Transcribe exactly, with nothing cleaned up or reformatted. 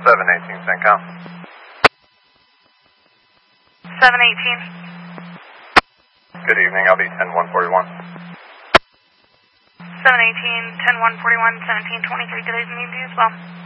seven eighteen CENTCOM. seven eighteen. Good evening, I'll be ten one forty-one. seven eighteen, ten one forty-one, seventeen twenty-three, good evening to you as well.